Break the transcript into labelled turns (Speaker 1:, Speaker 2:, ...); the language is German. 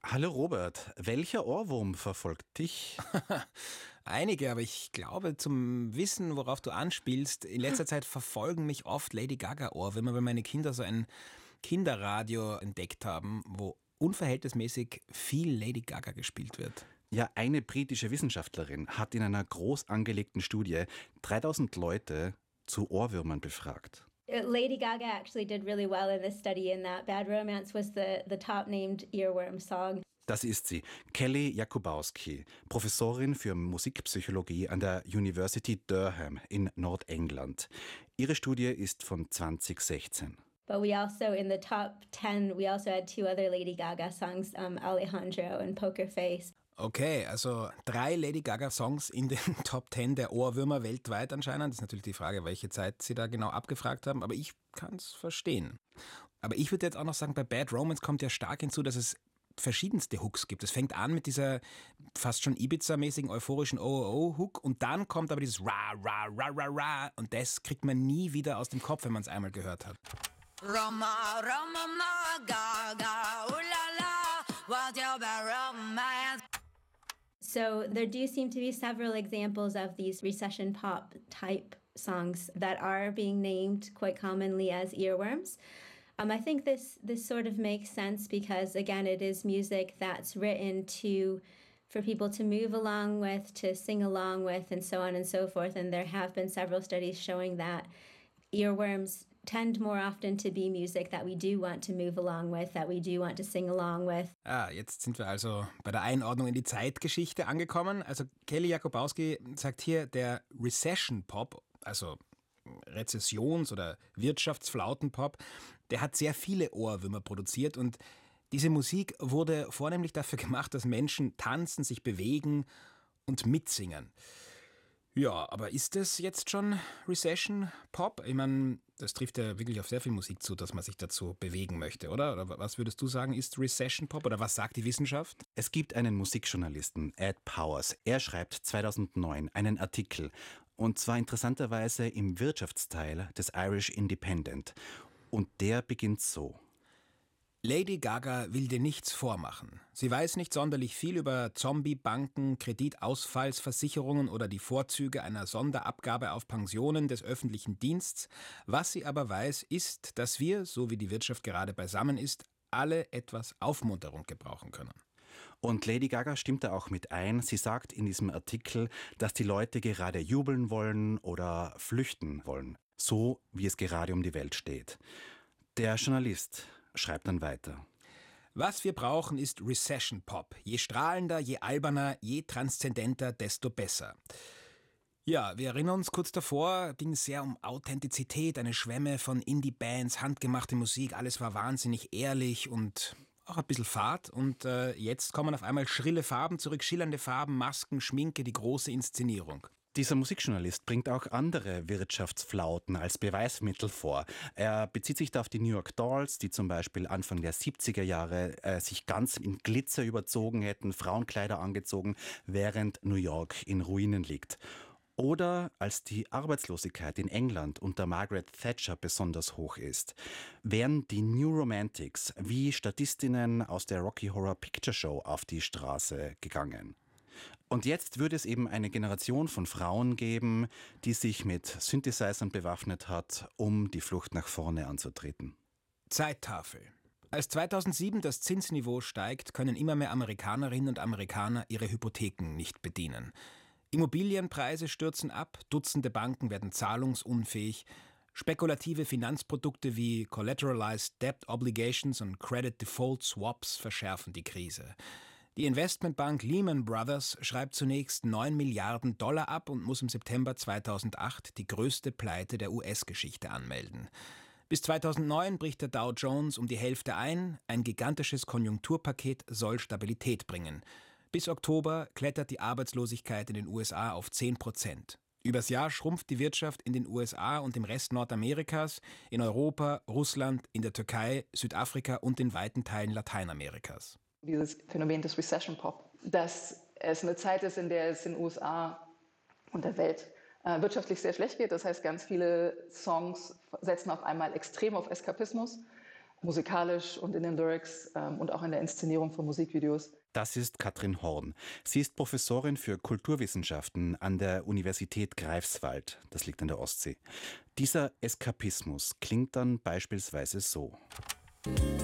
Speaker 1: Hallo Robert, welcher Ohrwurm verfolgt dich?
Speaker 2: Einige, aber ich glaube, zum Wissen, worauf du anspielst, in letzter Zeit verfolgen mich oft Lady Gaga-Ohrwürmer, weil meine Kinder so ein Kinderradio entdeckt haben, wo unverhältnismäßig viel Lady Gaga gespielt wird.
Speaker 1: Ja, eine britische Wissenschaftlerin hat in einer groß angelegten Studie 3000 Leute zu Ohrwürmern befragt.
Speaker 3: Lady Gaga actually did really well in this study in that Bad Romance was the top named earworm song.
Speaker 1: Das ist sie, Kelly Jakubowski, Professorin für Musikpsychologie an der University Durham in Nordengland. Ihre Studie ist von 2016.
Speaker 3: But we also, in the top 10, we also had two other Lady Gaga songs, Alejandro and Poker Face.
Speaker 2: Okay, also 3 Lady Gaga-Songs in den Top 10 der Ohrwürmer weltweit anscheinend. Das ist natürlich die Frage, welche Zeit sie da genau abgefragt haben, aber ich kann es verstehen. Aber ich würde jetzt auch noch sagen, bei Bad Romance kommt ja stark hinzu, dass es verschiedenste Hooks gibt. Es fängt an mit dieser fast schon Ibiza-mäßigen euphorischen Oh-Oh-Oh-Hook und dann kommt aber dieses Ra-Ra-Ra-Ra-Ra und das kriegt man nie wieder aus dem Kopf, wenn man es einmal gehört hat.
Speaker 4: Roma, Roma, ma, Gaga, ooh la la, what's your bad romance?
Speaker 3: So there do seem to be several examples of these recession pop type songs that are being named quite commonly as earworms. I think this sort of makes sense because, again, it is music that's written for people to move along with, to sing along with, and so on and so forth. And there have been several studies showing that earworms tend more often to be music that we do want to move along with, that we do want to sing along with.
Speaker 2: Jetzt sind wir also bei der Einordnung in die Zeitgeschichte angekommen. Also Kelly Jakubowski sagt hier, der Recession Pop, also Rezessions- oder Wirtschaftsflautenpop, der hat sehr viele Ohrwürmer produziert und diese Musik wurde vornehmlich dafür gemacht, dass Menschen tanzen, sich bewegen und mitsingen. Ja, aber ist das jetzt schon Recession Pop? Ich meine, das trifft ja wirklich auf sehr viel Musik zu, dass man sich dazu bewegen möchte, oder? Oder was würdest du sagen, ist Recession Pop? Oder was sagt die Wissenschaft?
Speaker 1: Es gibt einen Musikjournalisten, Ed Powers. Er schreibt 2009 einen Artikel. Und zwar interessanterweise im Wirtschaftsteil des Irish Independent. Und der beginnt so.
Speaker 2: Lady Gaga will dir nichts vormachen. Sie weiß nicht sonderlich viel über Zombie-Banken, Kreditausfallsversicherungen oder die Vorzüge einer Sonderabgabe auf Pensionen des öffentlichen Dienstes. Was sie aber weiß, ist, dass wir, so wie die Wirtschaft gerade beisammen ist, alle etwas Aufmunterung gebrauchen können.
Speaker 1: Und Lady Gaga stimmt da auch mit ein. Sie sagt in diesem Artikel, dass die Leute gerade jubeln wollen oder flüchten wollen. So, wie es gerade um die Welt steht. Der Journalist schreibt dann weiter.
Speaker 2: Was wir brauchen, ist Recession Pop. Je strahlender, je alberner, je transzendenter, desto besser. Ja, wir erinnern uns, kurz davor ging es sehr um Authentizität, eine Schwemme von Indie-Bands, handgemachte Musik, alles war wahnsinnig ehrlich und auch ein bisschen fad. Und jetzt kommen auf einmal schrille Farben zurück, schillernde Farben, Masken, Schminke, die große Inszenierung.
Speaker 1: Dieser Musikjournalist bringt auch andere Wirtschaftsflauten als Beweismittel vor. Er bezieht sich da auf die New York Dolls, die zum Beispiel Anfang der 70er Jahre sich ganz in Glitzer überzogen hätten, Frauenkleider angezogen, während New York in Ruinen liegt. Oder als die Arbeitslosigkeit in England unter Margaret Thatcher besonders hoch ist, wären die New Romantics wie Statistinnen aus der Rocky Horror Picture Show auf die Straße gegangen. Und jetzt würde es eben eine Generation von Frauen geben, die sich mit Synthesizern bewaffnet hat, um die Flucht nach vorne anzutreten.
Speaker 2: Zeittafel. Als 2007 das Zinsniveau steigt, können immer mehr Amerikanerinnen und Amerikaner ihre Hypotheken nicht bedienen. Immobilienpreise stürzen ab, Dutzende Banken werden zahlungsunfähig. Spekulative Finanzprodukte wie Collateralized Debt Obligations und Credit Default Swaps verschärfen die Krise. Die Investmentbank Lehman Brothers schreibt zunächst 9 Milliarden Dollar ab und muss im September 2008 die größte Pleite der US-Geschichte anmelden. Bis 2009 bricht der Dow Jones um die Hälfte ein. Ein gigantisches Konjunkturpaket soll Stabilität bringen. Bis Oktober klettert die Arbeitslosigkeit in den USA auf 10%. Übers Jahr schrumpft die Wirtschaft in den USA und im Rest Nordamerikas, in Europa, Russland, in der Türkei, Südafrika und in weiten Teilen Lateinamerikas.
Speaker 5: Dieses Phänomen des Recession Pop, dass es eine Zeit ist, in der es in den USA und der Welt wirtschaftlich sehr schlecht geht. Das heißt, ganz viele Songs setzen auf einmal extrem auf Eskapismus, musikalisch und in den Lyrics und auch in der Inszenierung von Musikvideos.
Speaker 1: Das ist Katrin Horn. Sie ist Professorin für Kulturwissenschaften an der Universität Greifswald. Das liegt an der Ostsee. Dieser Eskapismus klingt dann beispielsweise so.